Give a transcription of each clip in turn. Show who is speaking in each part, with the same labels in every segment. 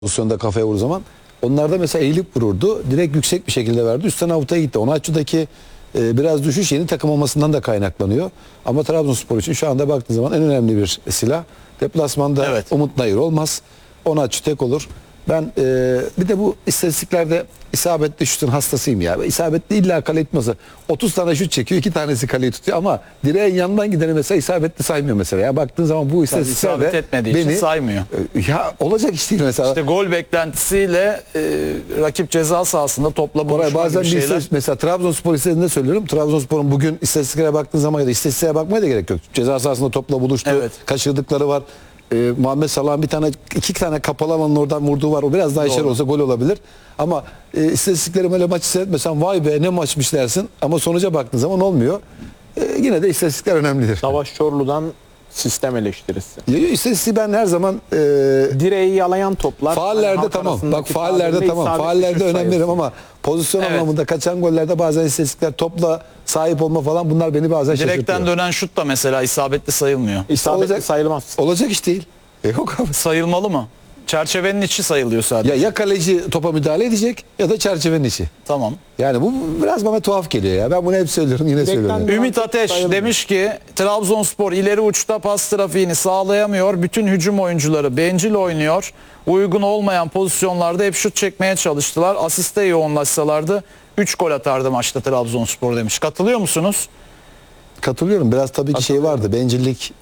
Speaker 1: pozisyonda kafaya vurur zaman. Onlarda mesela eğilip vururdu. Direkt yüksek bir şekilde verdi. Üstten avuta gitti. Onaçu'daki biraz düşüş yeni takım olmasından da kaynaklanıyor. Ama Trabzonspor için şu anda baktığın zaman en önemli bir silah. Deplasmanda Umut Nayır olmaz. Onaçu tek olur. Ben bir de bu istatistiklerde isabetli şutun hastasıyım ya. İsabetli illa kale tutması. 30 tane şut çekiyor, 2 tanesi kaleyi tutuyor ama direğin yanından gideni mesela isabetli saymıyor mesela. Ya baktığın zaman bu istatistiklerde
Speaker 2: isabet etmediği için saymıyor.
Speaker 1: Ya olacak iş değil mesela.
Speaker 2: İşte gol beklentisiyle rakip ceza sahasında topla buluşma
Speaker 1: bazen
Speaker 2: gibi şeyler.
Speaker 1: Mesela Trabzonspor istediğinde söylüyorum. Trabzonspor'un bugün istatistiklere baktığın zaman ya da istatistiğe bakmaya da gerek yok. Ceza sahasında topla buluştu.
Speaker 2: Evet.
Speaker 1: Kaçırdıkları var. Muhammed Salah'ın iki tane kapalı alanın oradan vurduğu var. O biraz daha içeri olsa gol olabilir. Ama istatistikleri böyle maçı seyretmesen vay be ne maçmış dersin. Ama sonuca baktığın zaman olmuyor. Yine de istatistikler önemlidir.
Speaker 3: Savaş Çorlu'dan sistem eleştirisi.
Speaker 1: İstatistiği ben her zaman
Speaker 3: direği yalayan toplar.
Speaker 1: Faallerde tamam. Bak faallerde tamam. Faallerde önem veririm ama pozisyon anlamında kaçan gollerde bazen istatistikler topla sahip olma falan bunlar beni bazen şaşırtıyor.
Speaker 2: Direkten dönen şut da mesela isabetli sayılmıyor.
Speaker 3: İsabetli sayılmaz.
Speaker 1: Olacak iş değil. Yok abi.
Speaker 2: Sayılmalı mı? Çerçevenin içi sayılıyor sadece.
Speaker 1: Ya kaleci topa müdahale edecek ya da çerçevenin içi.
Speaker 2: Tamam.
Speaker 1: Yani bu biraz bana tuhaf geliyor ya. Ben bunu hep söylüyorum yine söylüyorum.
Speaker 2: Ümit Ateş demiş ki Trabzonspor ileri uçta pas trafiğini sağlayamıyor. Bütün hücum oyuncuları bencil oynuyor. Uygun olmayan pozisyonlarda hep şut çekmeye çalıştılar. Asiste yoğunlaşsalardı 3 gol atardı maçta Trabzonspor demiş. Katılıyor musunuz?
Speaker 1: Katılıyorum. Biraz tabii ki şey vardı. Bencillik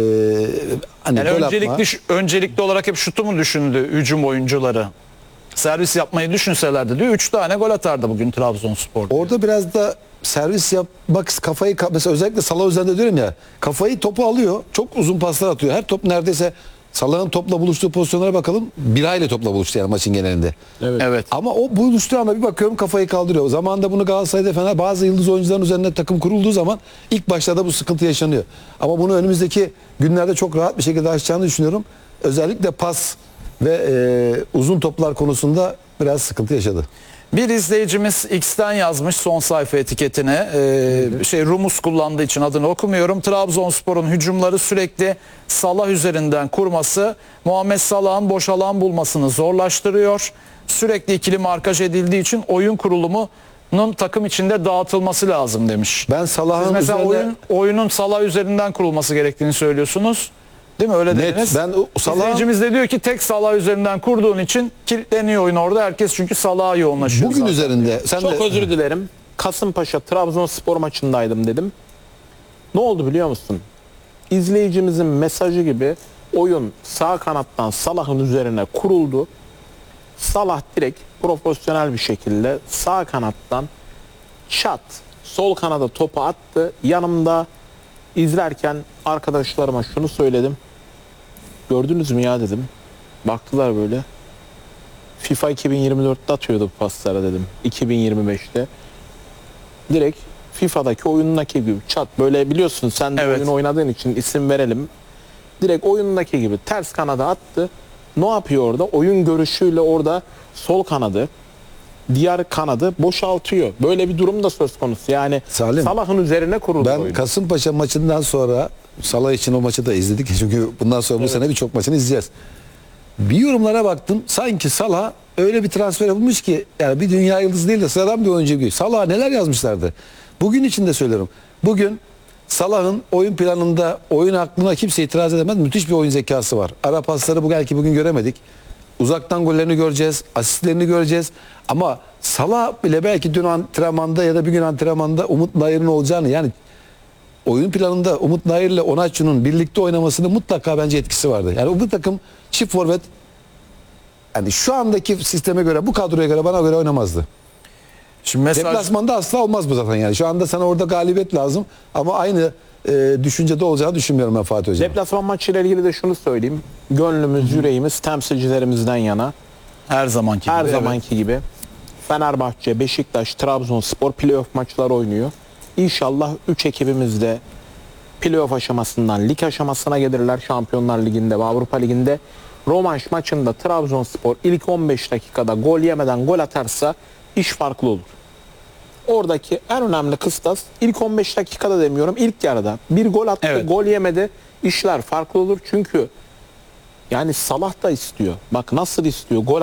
Speaker 1: hani
Speaker 2: yani öncelikli olarak hep şutu mu düşündü hücum oyuncuları? Servis yapmayı düşünselerdi diyor 3 tane gol atardı bugün Trabzonspor.
Speaker 1: Orada biraz da servis yapmak kafayı mesela özellikle Salah üzerinde diyorum ya kafayı topu alıyor. Çok uzun paslar atıyor. Her top neredeyse Salah'ın topla buluştuğu pozisyonlara bakalım. Birayla topla buluştu yani maçın genelinde.
Speaker 2: Evet.
Speaker 1: Ama o buluştuğu anda bir bakıyorum kafayı kaldırıyor. O zamanında bunu Galatasaray'da Fener bazı yıldız oyuncuların üzerine takım kurulduğu zaman ilk başlarda bu sıkıntı yaşanıyor. Ama bunu önümüzdeki günlerde çok rahat bir şekilde aşacağını düşünüyorum. Özellikle pas ve uzun toplar konusunda biraz sıkıntı yaşadı.
Speaker 2: Bir izleyicimiz X'ten yazmış son sayfa etiketine. Rumus kullandığı için adını okumuyorum. Trabzonspor'un hücumları sürekli Salah üzerinden kurması Muhammed Salah'ın boş alan bulmasını zorlaştırıyor. Sürekli ikili markaj edildiği için oyun kurulumunun takım içinde dağıtılması lazım demiş.
Speaker 1: Ben Salah'ın
Speaker 2: mesela oyunun Salah üzerinden kurulması gerektiğini söylüyorsunuz. Değil mi? Öyle dediniz.
Speaker 1: Ben
Speaker 2: İzleyicimiz de diyor ki tek Salah üzerinden kurduğun için kilitleniyor oyun orada. Herkes çünkü Salah'a yoğunlaşıyor.
Speaker 1: Bugün
Speaker 2: zaten.
Speaker 1: üzerinde.
Speaker 3: Çok özür dilerim. Kasımpaşa Trabzonspor maçındaydım dedim. Ne oldu biliyor musun? İzleyicimizin mesajı gibi oyun sağ kanattan Salah'ın üzerine kuruldu. Salah direkt profesyonel bir şekilde sağ kanattan çat sol kanada topu attı. Yanımda izlerken arkadaşlarıma şunu söyledim. Gördünüz mü ya dedim. Baktılar böyle. FIFA 2024'te atıyordu bu paslara dedim. 2025'te. Direkt FIFA'daki oyunundaki gibi çat böyle biliyorsun sen de oyun oynadığın için isim verelim. Direkt oyunundaki gibi ters kanada attı. Ne yapıyor orada? Oyun görüşüyle orada sol kanadı diğer kanadı boşaltıyor. Böyle bir durum da söz konusu. Yani Salah'ın üzerine kuruldu
Speaker 1: Ben
Speaker 3: oyun.
Speaker 1: Kasımpaşa maçından sonra Salah için o maçı da izledik. Çünkü bundan sonra bu sene birçok maçını izleyeceğiz. Bir yorumlara baktım. Sanki Salah öyle bir transfer yapılmış ki yani bir dünya yıldızı değil de sıradan bir oyuncu gibi. Salah neler yazmışlardı. Bugün için de söylüyorum. Bugün Salah'ın oyun planında oyun aklına kimse itiraz edemez. Müthiş bir oyun zekası var. Ara pasları belki bugün göremedik. Uzaktan gollerini göreceğiz. Asistlerini göreceğiz. Ama Salah bile belki dün antrenmanda ya da bir gün antrenmanda Umut Nayır'ın olacağını yani oyun planında Umut Nayır ile Onaçu'nun birlikte oynamasının mutlaka bence etkisi vardı. Yani bu takım çift forvet yani şu andaki sisteme göre bu kadroya göre bana göre oynamazdı.
Speaker 2: Şimdi
Speaker 1: Deplasmanda asla olmaz bu zaten yani. Şu anda sana orada galibiyet lazım ama aynı düşüncede olacağını düşünmüyorum ben Fatih Hocam.
Speaker 3: Deplasman maçıyla ilgili de şunu söyleyeyim. Gönlümüz, yüreğimiz temsilcilerimizden yana.
Speaker 2: Her zamanki gibi.
Speaker 3: Her zamanki gibi. Fenerbahçe, Beşiktaş, Trabzonspor playoff maçları oynuyor. İnşallah 3 ekibimiz de playoff aşamasından lig aşamasına gelirler. Şampiyonlar Ligi'nde ve Avrupa Ligi'nde. Rövanş maçında Trabzonspor ilk 15 dakikada gol yemeden gol atarsa iş farklı olur. Oradaki en önemli kıstas ilk 15 dakikada demiyorum ilk yarıda. Bir gol attı, gol yemedi. İşler farklı olur. Çünkü Yani Salah da istiyor. Bak nasıl istiyor. Gol